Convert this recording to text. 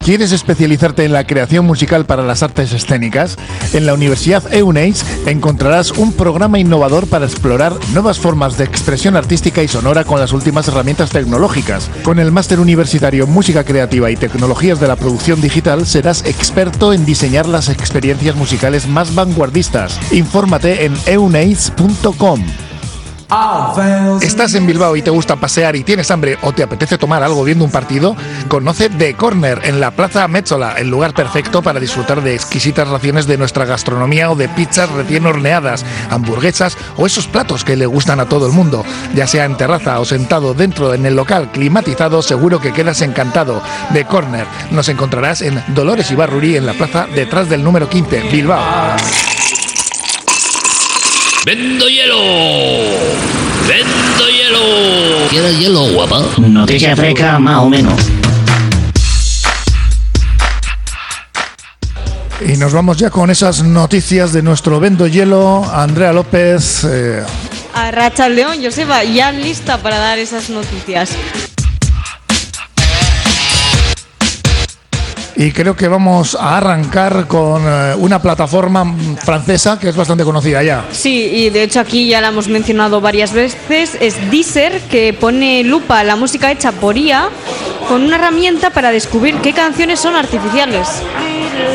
¿Quieres especializarte en la creación musical para las artes escénicas? En la Universidad Euneiz encontrarás un programa innovador para explorar nuevas formas de expresión artística y sonora con las últimas herramientas tecnológicas. Con el máster universitario Música Creativa y Tecnologías de la Producción Digital serás experto en diseñar las experiencias musicales más vanguardistas. Infórmate en euneiz.com. ¿Estás en Bilbao y te gusta pasear y tienes hambre o te apetece tomar algo viendo un partido? Conoce The Corner en la Plaza Metzola, el lugar perfecto para disfrutar de exquisitas raciones de nuestra gastronomía o de pizzas recién horneadas, hamburguesas o esos platos que le gustan a todo el mundo. Ya sea en terraza o sentado dentro en el local climatizado, seguro que quedas encantado. The Corner. Nos encontrarás en Dolores Ibarruri en la plaza detrás del número 15, Bilbao. ¡Vendo hielo! ¡Vendo hielo! ¿Quieres hielo, guapa? Noticia fresca, más o menos. Y nos vamos ya con esas noticias de nuestro Vendo Hielo. Andrea López. Arratsaldeon, Joseba, ya lista para dar esas noticias. Y creo que vamos a arrancar con una plataforma francesa que es bastante conocida ya. Sí, y de hecho aquí ya la hemos mencionado varias veces. Es Deezer, que pone lupa a la música hecha por IA con una herramienta para descubrir qué canciones son artificiales.